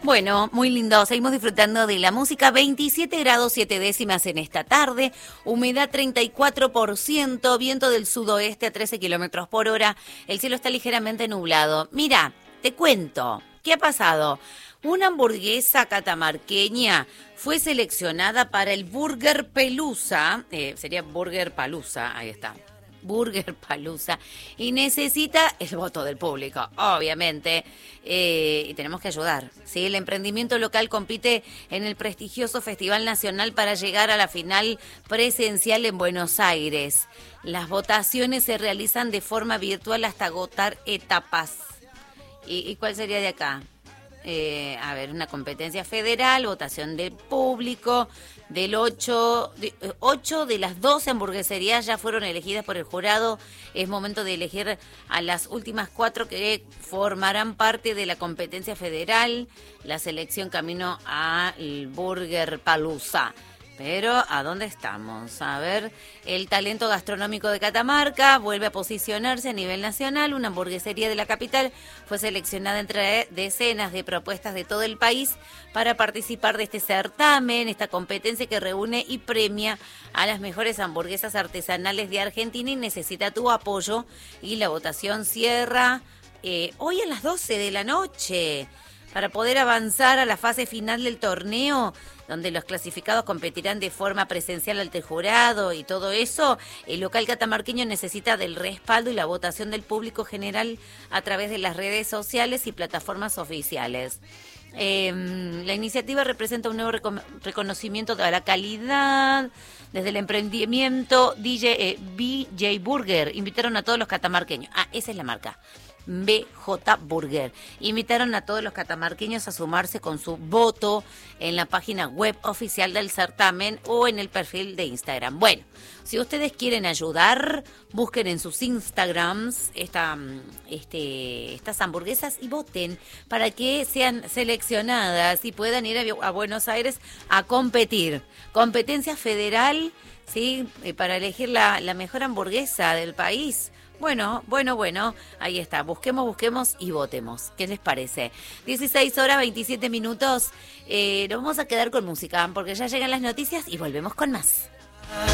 Bueno, muy lindo. Seguimos disfrutando de la música. 27 grados 7 décimas en esta tarde. Humedad 34%. Viento del sudoeste a 13 kilómetros por hora. El cielo está ligeramente nublado. Mira, te cuento. ¿Qué ha pasado? Una hamburguesa catamarqueña fue seleccionada para el Burger Pelusa. Sería Burger Palusa. Ahí está. Burger Palusa, y necesita el voto del público, obviamente, y tenemos que ayudar, ¿sí? El emprendimiento local compite en el prestigioso Festival Nacional para llegar a la final presencial en Buenos Aires. Las votaciones se realizan de forma virtual hasta agotar etapas. ¿Y cuál sería de acá? A ver, una competencia federal, votación del público, del 8 de las 12 hamburgueserías ya fueron elegidas por el jurado. Es momento de elegir a las últimas 4 que formarán parte de la competencia federal. La selección camino al Burger Palusa. Pero, ¿a dónde estamos? A ver, el talento gastronómico de Catamarca vuelve a posicionarse a nivel nacional. Una hamburguesería de la capital fue seleccionada entre decenas de propuestas de todo el país para participar de este certamen, esta competencia que reúne y premia a las mejores hamburguesas artesanales de Argentina y necesita tu apoyo. Y la votación cierra hoy a las 12 de la noche. Para poder avanzar a la fase final del torneo, donde los clasificados competirán de forma presencial ante el jurado y todo eso, el local catamarqueño necesita del respaldo y la votación del público general a través de las redes sociales y plataformas oficiales. La iniciativa representa un nuevo reconocimiento de la calidad desde el emprendimiento BJ Burger. Invitaron a todos los catamarqueños. Esa es la marca. BJ Burger. Invitaron a todos los catamarqueños a sumarse con su voto en la página web oficial del certamen o en el perfil de Instagram. Bueno, si ustedes quieren ayudar, busquen en sus Instagrams estas hamburguesas y voten para que sean seleccionadas y puedan ir a Buenos Aires a competir. Competencia federal, ¿sí? Para elegir la mejor hamburguesa del país. Bueno, ahí está, busquemos y votemos. ¿Qué les parece? 16 horas 27 minutos, nos vamos a quedar con música porque ya llegan las noticias y volvemos con más.